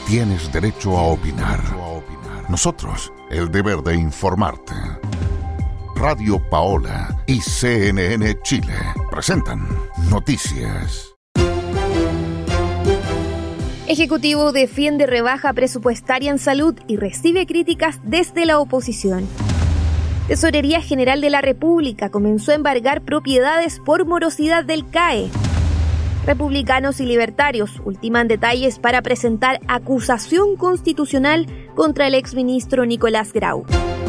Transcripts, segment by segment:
tienes derecho a opinar. Nosotros, el deber de informarte. Radio Paola y CNN Chile presentan Noticias. Ejecutivo defiende rebaja presupuestaria en salud y recibe críticas desde la oposición. Tesorería General de la República comenzó a embargar propiedades por morosidad del CAE. Republicanos y libertarios ultiman detalles para presentar acusación constitucional contra el exministro Nicolás Grau.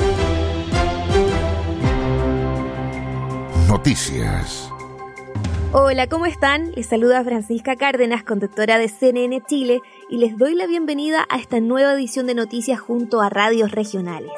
Noticias. Hola, ¿cómo están? Les saluda Francisca Cárdenas, conductora de CNN Chile, y les doy la bienvenida a esta nueva edición de noticias junto a radios regionales.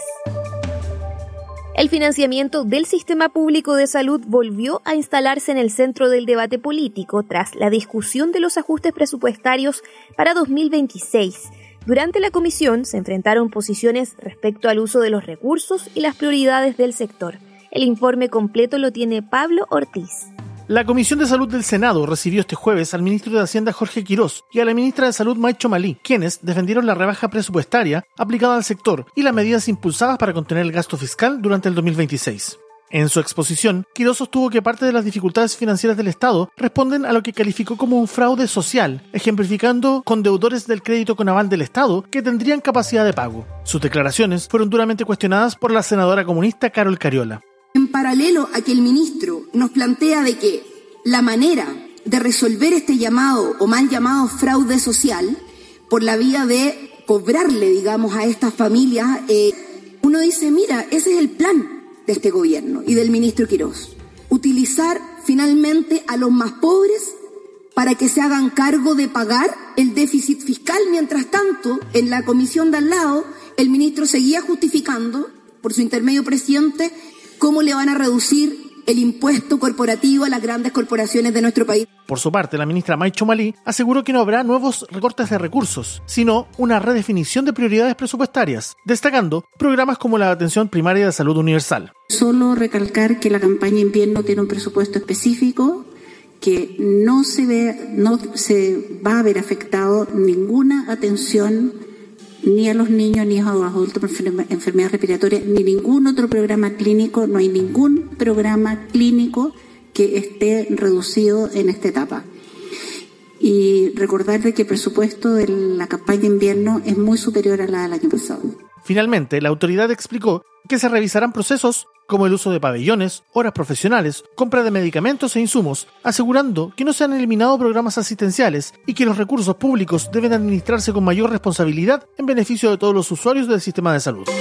El financiamiento del sistema público de salud volvió a instalarse en el centro del debate político tras la discusión de los ajustes presupuestarios para 2026. Durante la comisión se enfrentaron posiciones respecto al uso de los recursos y las prioridades del sector. El informe completo lo tiene Pablo Ortiz. La Comisión de Salud del Senado recibió este jueves al ministro de Hacienda Jorge Quirós y a la ministra de Salud Maicho Malí, quienes defendieron la rebaja presupuestaria aplicada al sector y las medidas impulsadas para contener el gasto fiscal durante el 2026. En su exposición, Quirós sostuvo que parte de las dificultades financieras del Estado responden a lo que calificó como un fraude social, ejemplificando con deudores del crédito con aval del Estado que tendrían capacidad de pago. Sus declaraciones fueron duramente cuestionadas por la senadora comunista Carol Cariola. En paralelo a que el ministro nos plantea de que la manera de resolver este llamado o mal llamado fraude social por la vía de cobrarle, digamos, a estas familias, uno dice, mira, ese es el plan de este gobierno y del ministro Quirós. Utilizar finalmente a los más pobres para que se hagan cargo de pagar el déficit fiscal. Mientras tanto, en la comisión de al lado, el ministro seguía justificando, por su intermedio presidente, cómo le van a reducir el impuesto corporativo a las grandes corporaciones de nuestro país. Por su parte, la ministra Maicho Malí aseguró que no habrá nuevos recortes de recursos, sino una redefinición de prioridades presupuestarias, destacando programas como la atención primaria de salud universal. Solo recalcar que la campaña invierno tiene un presupuesto específico, que no se va a ver afectado ninguna atención ni a los niños ni a los adultos por enfermedades respiratorias, ni ningún otro programa clínico. No hay ningún programa clínico que esté reducido en esta etapa. Y recordarle que el presupuesto de la campaña invierno es muy superior a la del año pasado. Finalmente, la autoridad explicó que se revisarán procesos como el uso de pabellones, horas profesionales, compra de medicamentos e insumos, asegurando que no se han eliminado programas asistenciales y que los recursos públicos deben administrarse con mayor responsabilidad en beneficio de todos los usuarios del sistema de salud.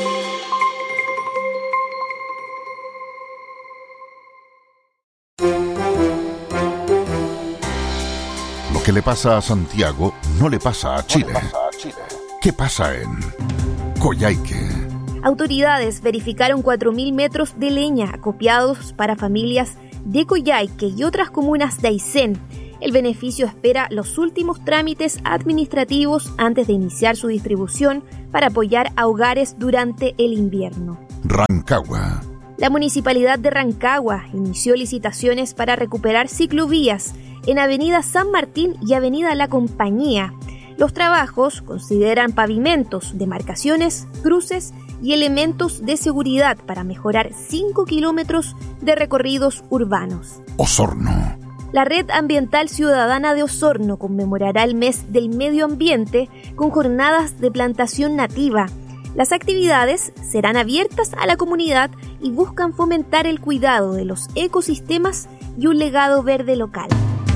Lo que le pasa a Santiago no le pasa a Chile. ¿Qué pasa en Coyhaique? Autoridades verificaron 4.000 metros de leña acopiados para familias de Coyhaique y otras comunas de Aysén. El beneficio espera los últimos trámites administrativos antes de iniciar su distribución para apoyar a hogares durante el invierno. Rancagua. La Municipalidad de Rancagua inició licitaciones para recuperar ciclovías en Avenida San Martín y Avenida La Compañía. Los trabajos consideran pavimentos, demarcaciones, cruces y elementos de seguridad para mejorar 5 kilómetros de recorridos urbanos. Osorno. La Red Ambiental Ciudadana de Osorno conmemorará el mes del medio ambiente con jornadas de plantación nativa. Las actividades serán abiertas a la comunidad y buscan fomentar el cuidado de los ecosistemas y un legado verde local.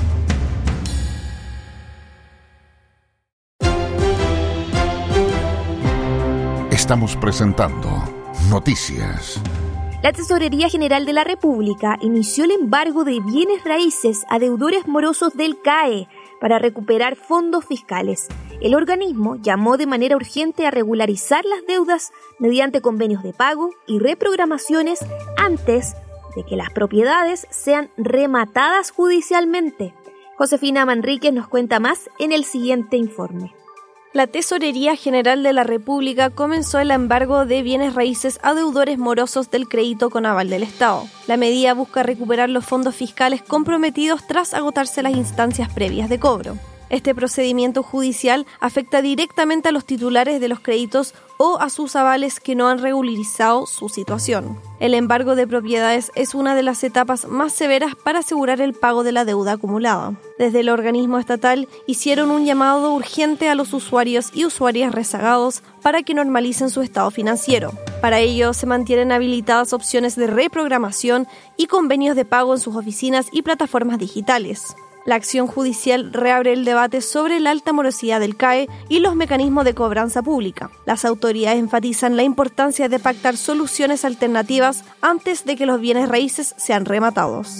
Estamos presentando Noticias. La Tesorería General de la República inició el embargo de bienes raíces a deudores morosos del CAE para recuperar fondos fiscales. El organismo llamó de manera urgente a regularizar las deudas mediante convenios de pago y reprogramaciones antes de que las propiedades sean rematadas judicialmente. Josefina Manríquez nos cuenta más en el siguiente informe. La Tesorería General de la República comenzó el embargo de bienes raíces a deudores morosos del crédito con aval del Estado. La medida busca recuperar los fondos fiscales comprometidos tras agotarse las instancias previas de cobro. Este procedimiento judicial afecta directamente a los titulares de los créditos o a sus avales que no han regularizado su situación. El embargo de propiedades es una de las etapas más severas para asegurar el pago de la deuda acumulada. Desde el organismo estatal hicieron un llamado urgente a los usuarios y usuarias rezagados para que normalicen su estado financiero. Para ello, se mantienen habilitadas opciones de reprogramación y convenios de pago en sus oficinas y plataformas digitales. La acción judicial reabre el debate sobre la alta morosidad del CAE y los mecanismos de cobranza pública. Las autoridades enfatizan la importancia de pactar soluciones alternativas antes de que los bienes raíces sean rematados.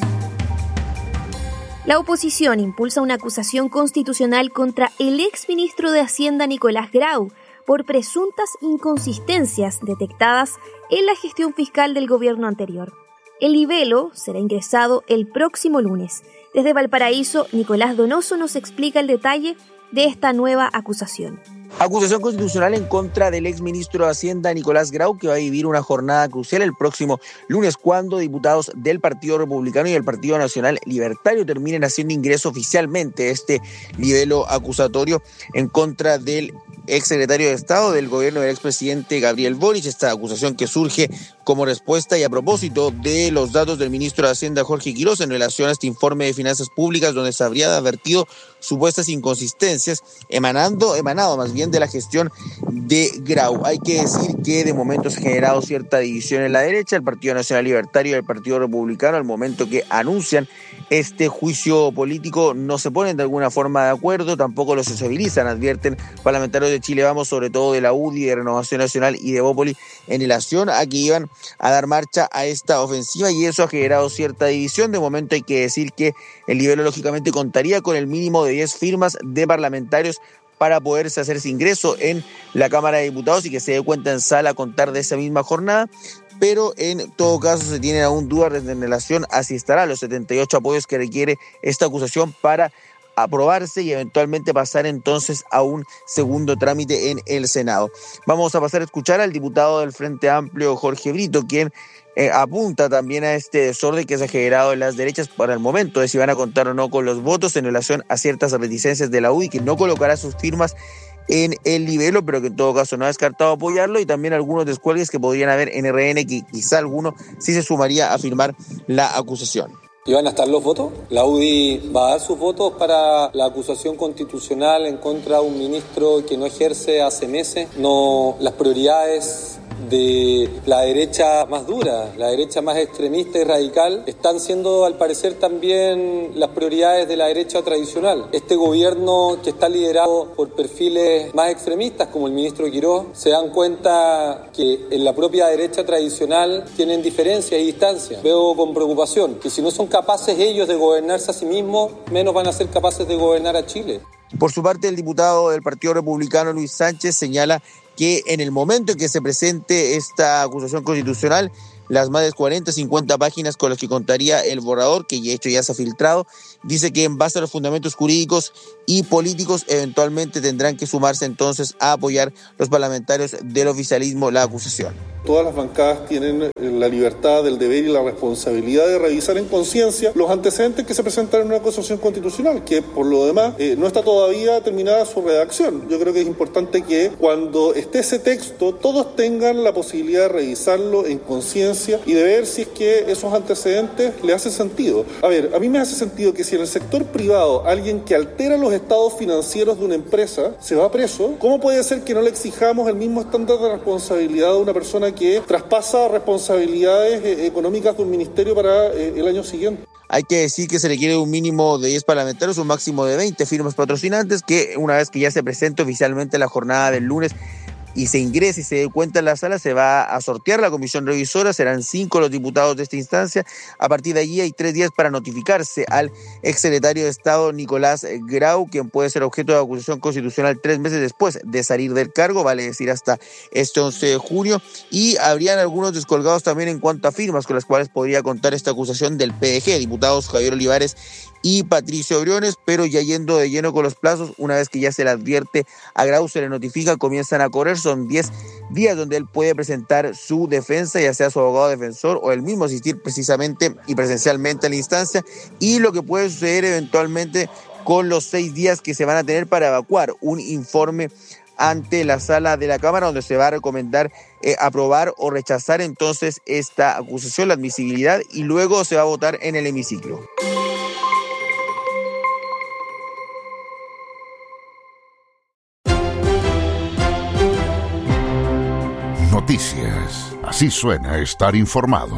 La oposición impulsa una acusación constitucional contra el exministro de Hacienda Nicolás Grau por presuntas inconsistencias detectadas en la gestión fiscal del gobierno anterior. El libelo será ingresado el próximo lunes. Desde Valparaíso, Nicolás Donoso nos explica el detalle de esta nueva acusación. Acusación constitucional en contra del exministro de Hacienda Nicolás Grau, que va a vivir una jornada crucial el próximo lunes cuando diputados del Partido Republicano y del Partido Nacional Libertario terminen haciendo ingreso oficialmente este libelo acusatorio en contra del exsecretario de Estado del gobierno del expresidente Gabriel Boric. Esta acusación que surge como respuesta y a propósito de los datos del ministro de Hacienda Jorge Quirós en relación a este informe de finanzas públicas donde se habría advertido supuestas inconsistencias emanado más bien de la gestión de Grau. Hay que decir que de momento se ha generado cierta división en la derecha, el Partido Nacional Libertario y el Partido Republicano al momento que anuncian este juicio político no se ponen de alguna forma de acuerdo, tampoco lo sociabilizan, advierten parlamentarios de Chile Vamos, sobre todo de la UDI, de Renovación Nacional y de Bópoli, en relación a que iban a dar marcha a esta ofensiva y eso ha generado cierta división. De momento hay que decir que el libelo lógicamente contaría con el mínimo de 10 firmas de parlamentarios para poderse hacerse ingreso en la Cámara de Diputados y que se dé cuenta en sala a contar de esa misma jornada, pero en todo caso se tienen aún dudas en relación a si estará los 78 apoyos que requiere esta acusación para aprobarse y eventualmente pasar entonces a un segundo trámite en el Senado. Vamos a pasar a escuchar al diputado del Frente Amplio, Jorge Brito, quien apunta también a este desorden que se ha generado en las derechas para el momento de si van a contar o no con los votos en relación a ciertas reticencias de la UDI, que no colocará sus firmas en el libelo, pero que en todo caso no ha descartado apoyarlo, y también algunos descuelgues que podrían haber en RN, que quizá alguno sí se sumaría a firmar la acusación. ¿Y van a estar los votos? La UDI va a dar sus votos para la acusación constitucional en contra de un ministro que no ejerce hace meses. No, las prioridades de la derecha más dura, la derecha más extremista y radical, están siendo al parecer también las prioridades de la derecha tradicional. Este gobierno que está liderado por perfiles más extremistas como el ministro Quirós, se dan cuenta que en la propia derecha tradicional tienen diferencias y distancias. Veo con preocupación que si no son capaces ellos de gobernarse a sí mismos, menos van a ser capaces de gobernar a Chile. Por su parte, el diputado del Partido Republicano, Luis Sánchez, señala que en el momento en que se presente esta acusación constitucional, las más de 40-50 páginas con las que contaría el borrador, que de hecho ya se ha filtrado, dice que en base a los fundamentos jurídicos y políticos eventualmente tendrán que sumarse entonces a apoyar los parlamentarios del oficialismo la acusación. Todas las bancadas tienen la libertad, el deber y la responsabilidad de revisar en conciencia los antecedentes que se presentan en una acusación constitucional, que por lo demás no está todavía terminada su redacción. Yo creo que es importante que cuando esté ese texto todos tengan la posibilidad de revisarlo en conciencia y de ver si es que esos antecedentes le hacen sentido. A ver, a mí me hace sentido que si en el sector privado alguien que altera los estados financieros de una empresa se va preso, ¿cómo puede ser que no le exijamos el mismo estándar de responsabilidad a una persona que traspasa responsabilidades económicas de un ministerio para el año siguiente? Hay que decir que se requiere un mínimo de 10 parlamentarios, un máximo de 20 firmas patrocinantes, que una vez que ya se presente oficialmente la jornada del lunes y se ingrese y se dé cuenta en la sala, se va a sortear la comisión revisora, serán 5 los diputados de esta instancia. A partir de allí hay 3 días para notificarse al exsecretario de Estado Nicolás Grau, quien puede ser objeto de acusación constitucional 3 meses después de salir del cargo, vale decir hasta este 11 de junio, y habrían algunos descolgados también en cuanto a firmas con las cuales podría contar esta acusación del PDG, diputados Javier Olivares y Patricio Briones, pero ya yendo de lleno con los plazos, una vez que ya se le advierte a Grau, se le notifica, comienzan a correr, son 10 días donde él puede presentar su defensa, ya sea su abogado defensor o él mismo asistir precisamente y presencialmente a la instancia, y lo que puede suceder eventualmente con los 6 días que se van a tener para evacuar un informe ante la sala de la Cámara, donde se va a recomendar aprobar o rechazar entonces esta acusación, la admisibilidad, y luego se va a votar en el hemiciclo. Noticias. Así suena estar informado.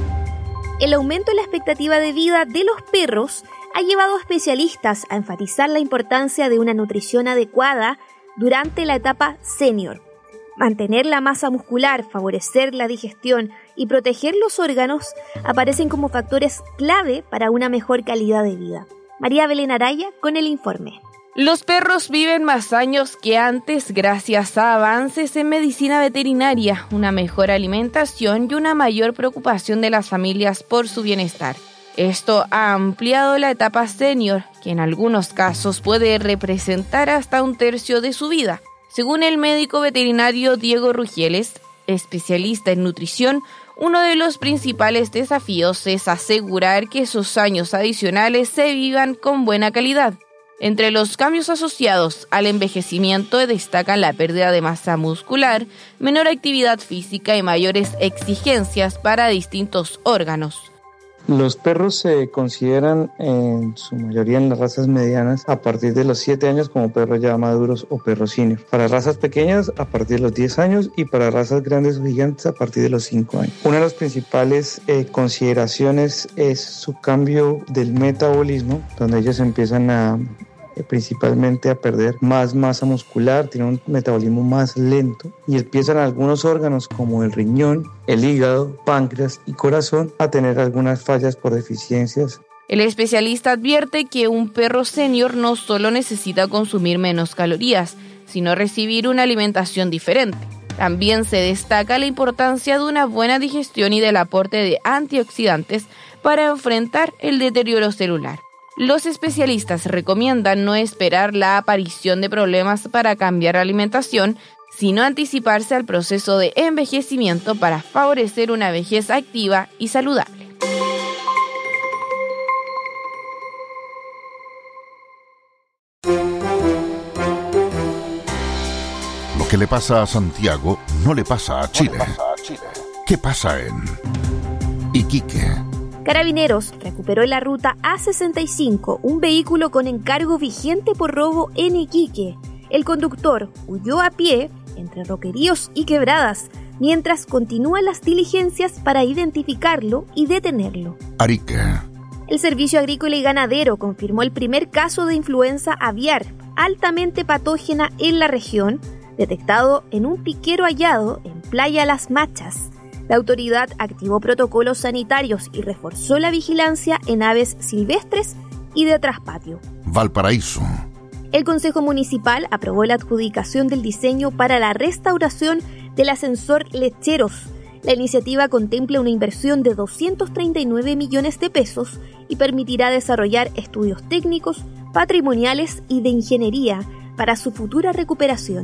El aumento en la expectativa de vida de los perros ha llevado a especialistas a enfatizar la importancia de una nutrición adecuada durante la etapa senior. Mantener la masa muscular, favorecer la digestión y proteger los órganos aparecen como factores clave para una mejor calidad de vida. María Belén Araya con el informe. Los perros viven más años que antes gracias a avances en medicina veterinaria, una mejor alimentación y una mayor preocupación de las familias por su bienestar. Esto ha ampliado la etapa senior, que en algunos casos puede representar hasta 1/3 de su vida. Según el médico veterinario Diego Rugieles, especialista en nutrición, uno de los principales desafíos es asegurar que esos años adicionales se vivan con buena calidad. Entre los cambios asociados al envejecimiento destacan la pérdida de masa muscular, menor actividad física y mayores exigencias para distintos órganos. Los perros se consideran en su mayoría en las razas medianas a partir de los 7 años como perros ya maduros o perros senior. Para razas pequeñas a partir de los 10 años y para razas grandes o gigantes a partir de los 5 años. Una de las principales consideraciones es su cambio del metabolismo, donde ellos empiezan principalmente a perder más masa muscular, tienen un metabolismo más lento y empiezan algunos órganos como el riñón, el hígado, páncreas y corazón a tener algunas fallas por deficiencias. El especialista advierte que un perro senior no solo necesita consumir menos calorías, sino recibir una alimentación diferente. También se destaca la importancia de una buena digestión y del aporte de antioxidantes para enfrentar el deterioro celular. Los especialistas recomiendan no esperar la aparición de problemas para cambiar la alimentación, sino anticiparse al proceso de envejecimiento para favorecer una vejez activa y saludable. Lo que le pasa a Santiago no le pasa a Chile. ¿Qué pasa en Iquique? Carabineros recuperó en la ruta A65 un vehículo con encargo vigente por robo en Iquique. El conductor huyó a pie entre roqueríos y quebradas, mientras continúan las diligencias para identificarlo y detenerlo. Arica. El Servicio Agrícola y Ganadero confirmó el primer caso de influenza aviar altamente patógena en la región, detectado en un piquero hallado en Playa Las Machas. La autoridad activó protocolos sanitarios y reforzó la vigilancia en aves silvestres y de traspatio. Valparaíso. El Consejo Municipal aprobó la adjudicación del diseño para la restauración del ascensor Lecheros. La iniciativa contempla una inversión de 239 millones de pesos y permitirá desarrollar estudios técnicos, patrimoniales y de ingeniería para su futura recuperación.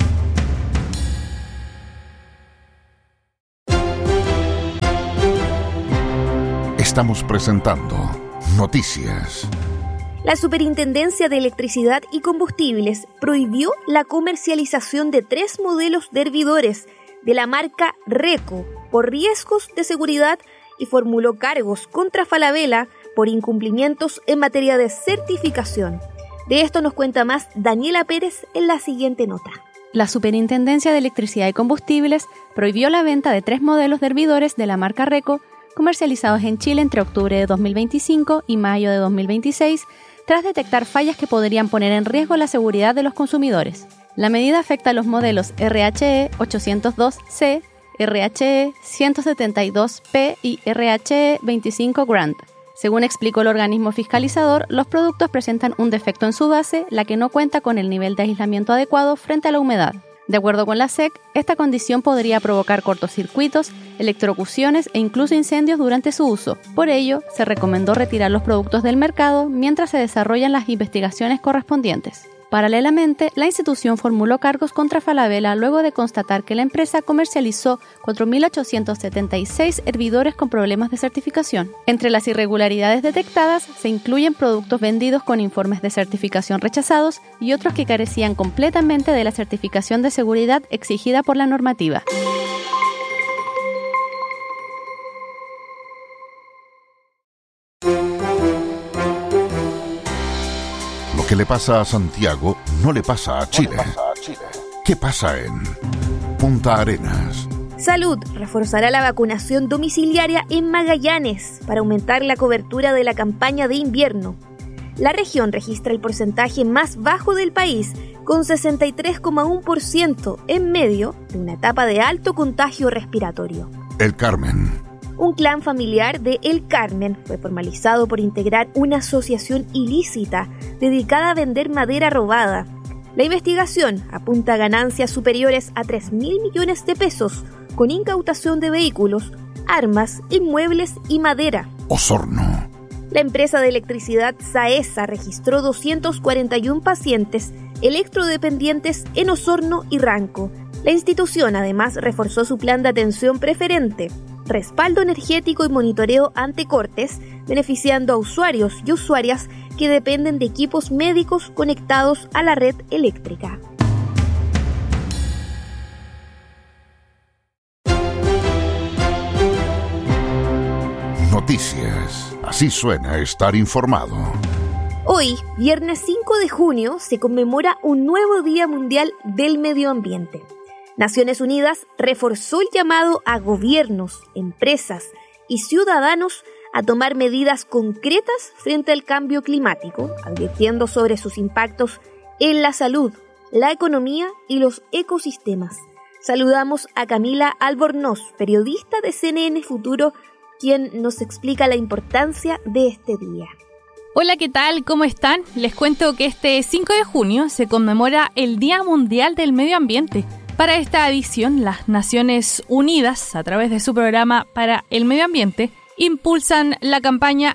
Estamos presentando Noticias. La Superintendencia de Electricidad y Combustibles prohibió la comercialización de 3 modelos de hervidores de la marca Reco por riesgos de seguridad y formuló cargos contra Falabella por incumplimientos en materia de certificación. De esto nos cuenta más Daniela Pérez en la siguiente nota. La Superintendencia de Electricidad y Combustibles prohibió la venta de 3 modelos de hervidores de la marca Reco comercializados en Chile entre octubre de 2025 y mayo de 2026, tras detectar fallas que podrían poner en riesgo la seguridad de los consumidores. La medida afecta a los modelos RHE 802C, RHE 172P y RHE 25 Grand. Según explicó el organismo fiscalizador, los productos presentan un defecto en su base, la que no cuenta con el nivel de aislamiento adecuado frente a la humedad. De acuerdo con la SEC, esta condición podría provocar cortocircuitos, electrocuciones e incluso incendios durante su uso. Por ello, se recomendó retirar los productos del mercado mientras se desarrollan las investigaciones correspondientes. Paralelamente, la institución formuló cargos contra Falabella luego de constatar que la empresa comercializó 4.876 hervidores con problemas de certificación. Entre las irregularidades detectadas se incluyen productos vendidos con informes de certificación rechazados y otros que carecían completamente de la certificación de seguridad exigida por la normativa. Lo que le pasa a Santiago no le pasa a Chile. ¿Qué pasa en Punta Arenas? Salud reforzará la vacunación domiciliaria en Magallanes para aumentar la cobertura de la campaña de invierno. La región registra el porcentaje más bajo del país, con 63,1% en medio de una etapa de alto contagio respiratorio. El Carmen. Un clan familiar de El Carmen fue formalizado por integrar una asociación ilícita dedicada a vender madera robada. La investigación apunta a ganancias superiores a 3.000 millones de pesos, con incautación de vehículos, armas, inmuebles y madera. Osorno. La empresa de electricidad Saesa registró 241 pacientes electrodependientes en Osorno y Ranco. La institución además reforzó su plan de atención preferente, respaldo energético y monitoreo ante cortes, beneficiando a usuarios y usuarias que dependen de equipos médicos conectados a la red eléctrica. Noticias. Así suena estar informado. Hoy, viernes 5 de junio, se conmemora un nuevo Día Mundial del Medio Ambiente. Naciones Unidas reforzó el llamado a gobiernos, empresas y ciudadanos a tomar medidas concretas frente al cambio climático, advirtiendo sobre sus impactos en la salud, la economía y los ecosistemas. Saludamos a Camila Albornoz, periodista de CNN Futuro, quien nos explica la importancia de este día. Hola, ¿qué tal? ¿Cómo están? Les cuento que este 5 de junio se conmemora el Día Mundial del Medio Ambiente. Para esta edición, las Naciones Unidas, a través de su programa para el medio ambiente, impulsan la campaña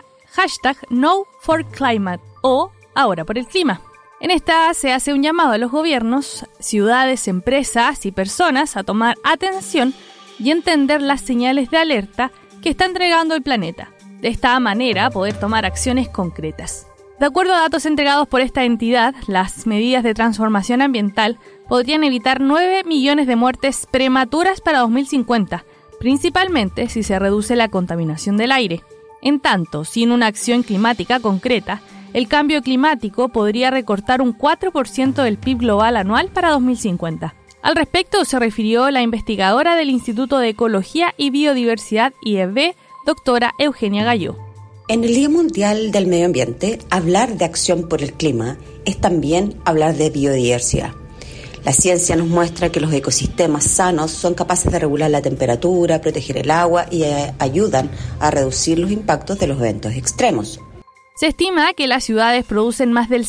#No4Climate o Ahora por el Clima. En esta se hace un llamado a los gobiernos, ciudades, empresas y personas a tomar atención y entender las señales de alerta que está entregando el planeta. De esta manera, poder tomar acciones concretas. De acuerdo a datos entregados por esta entidad, las medidas de transformación ambiental podrían evitar 9 millones de muertes prematuras para 2050, principalmente si se reduce la contaminación del aire. En tanto, sin una acción climática concreta, el cambio climático podría recortar un 4% del PIB global anual para 2050. Al respecto se refirió la investigadora del Instituto de Ecología y Biodiversidad IEB, doctora Eugenia Galló. En el Día Mundial del Medio Ambiente, hablar de acción por el clima es también hablar de biodiversidad. La ciencia nos muestra que los ecosistemas sanos son capaces de regular la temperatura, proteger el agua y ayudan a reducir los impactos de los eventos extremos. Se estima que las ciudades producen más del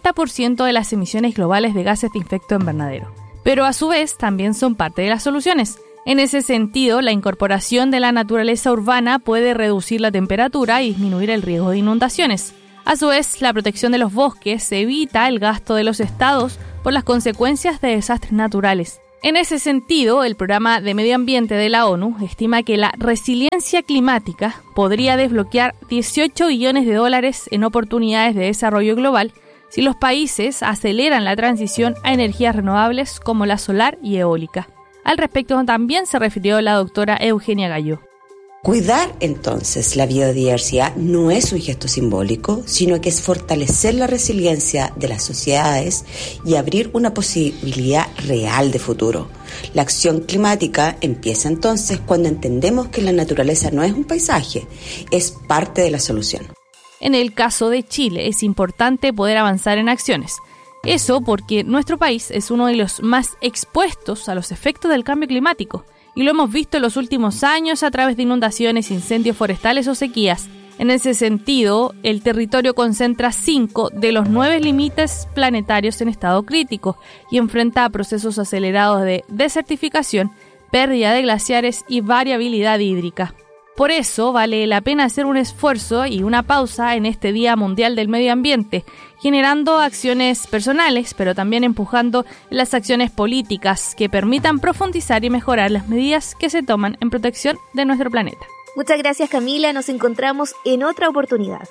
70% de las emisiones globales de gases de efecto invernadero, pero a su vez también son parte de las soluciones. En ese sentido, la incorporación de la naturaleza urbana puede reducir la temperatura y disminuir el riesgo de inundaciones. A su vez, la protección de los bosques evita el gasto de los estados por las consecuencias de desastres naturales. En ese sentido, el Programa de Medio Ambiente de la ONU estima que la resiliencia climática podría desbloquear $18 billones en oportunidades de desarrollo global si los países aceleran la transición a energías renovables como la solar y eólica. Al respecto también se refirió la doctora Eugenia Galló. Cuidar entonces la biodiversidad no es un gesto simbólico, sino que es fortalecer la resiliencia de las sociedades y abrir una posibilidad real de futuro. La acción climática empieza entonces cuando entendemos que la naturaleza no es un paisaje, es parte de la solución. En el caso de Chile es importante poder avanzar en acciones. Eso porque nuestro país es uno de los más expuestos a los efectos del cambio climático, y lo hemos visto en los últimos años a través de inundaciones, incendios forestales o sequías. En ese sentido, el territorio concentra 5 de los 9 límites planetarios en estado crítico y enfrenta procesos acelerados de desertificación, pérdida de glaciares y variabilidad hídrica. Por eso vale la pena hacer un esfuerzo y una pausa en este Día Mundial del Medio Ambiente, generando acciones personales, pero también empujando las acciones políticas que permitan profundizar y mejorar las medidas que se toman en protección de nuestro planeta. Muchas gracias, Camila. Nos encontramos en otra oportunidad.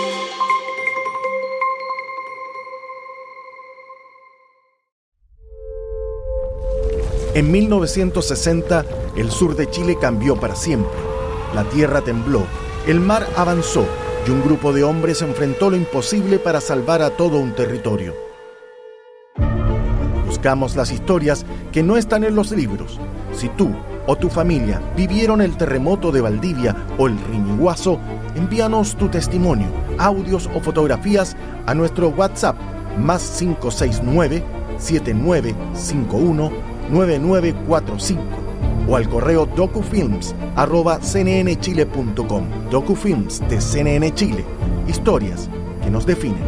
En 1960, el sur de Chile cambió para siempre. La tierra tembló, el mar avanzó y un grupo de hombres enfrentó lo imposible para salvar a todo un territorio. Buscamos las historias que no están en los libros. Si tú o tu familia vivieron el terremoto de Valdivia o el Riñiguazo, envíanos tu testimonio, audios o fotografías a nuestro WhatsApp +569 7951 9945 o al correo docufilms@cnnchile.com. Docufilms de CNN Chile. Historias que nos definen.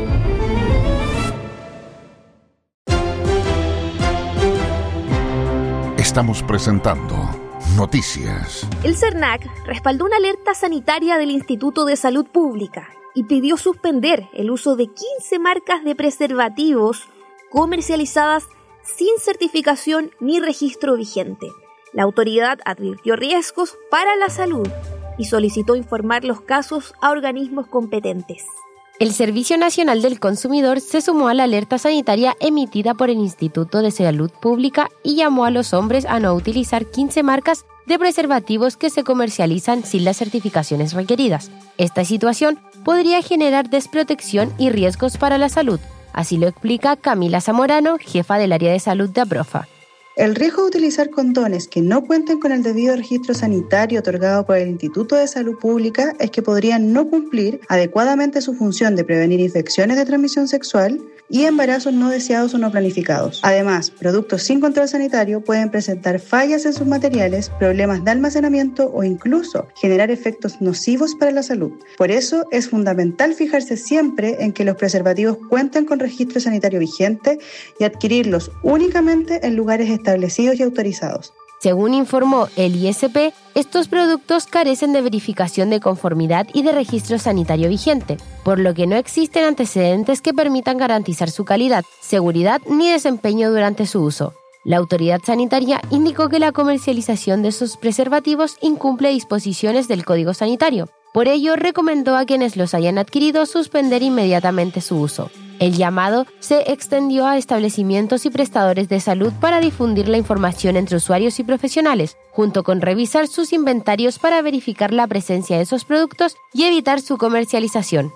Estamos presentando Noticias. El CERNAC respaldó una alerta sanitaria del Instituto de Salud Pública y pidió suspender el uso de 15 marcas de preservativos comercializadas sin certificación ni registro vigente. La autoridad advirtió riesgos para la salud y solicitó informar los casos a organismos competentes. El Servicio Nacional del Consumidor se sumó a la alerta sanitaria emitida por el Instituto de Salud Pública y llamó a los hombres a no utilizar 15 marcas de preservativos que se comercializan sin las certificaciones requeridas. Esta situación podría generar desprotección y riesgos para la salud. Así lo explica Camila Zamorano, jefa del área de salud de APROFA. El riesgo de utilizar condones que no cuenten con el debido registro sanitario otorgado por el Instituto de Salud Pública es que podrían no cumplir adecuadamente su función de prevenir infecciones de transmisión sexual y embarazos no deseados o no planificados. Además, productos sin control sanitario pueden presentar fallas en sus materiales, problemas de almacenamiento o incluso generar efectos nocivos para la salud. Por eso es fundamental fijarse siempre en que los preservativos cuenten con registro sanitario vigente y adquirirlos únicamente en lugares establecidos y autorizados. Según informó el ISP, estos productos carecen de verificación de conformidad y de registro sanitario vigente, por lo que no existen antecedentes que permitan garantizar su calidad, seguridad ni desempeño durante su uso. La autoridad sanitaria indicó que la comercialización de estos preservativos incumple disposiciones del Código Sanitario. Por ello, recomendó a quienes los hayan adquirido suspender inmediatamente su uso. El llamado se extendió a establecimientos y prestadores de salud para difundir la información entre usuarios y profesionales, junto con revisar sus inventarios para verificar la presencia de esos productos y evitar su comercialización.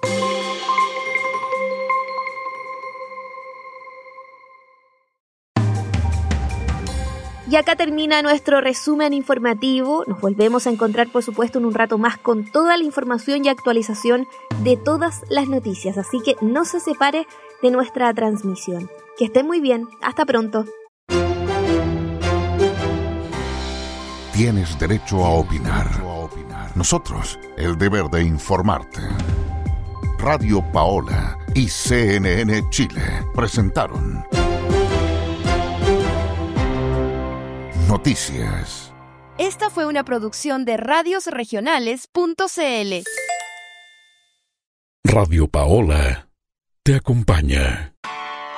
Y acá termina nuestro resumen informativo. Nos volvemos a encontrar, por supuesto, en un rato más con toda la información y actualización de todas las noticias. Así que no se separe de nuestra transmisión. Que estén muy bien. Hasta pronto. Tienes derecho a opinar. Nosotros, el deber de informarte. Radio Paola y CNN Chile presentaron Noticias. Esta fue una producción de radiosregionales.cl. Radio Paola te acompaña.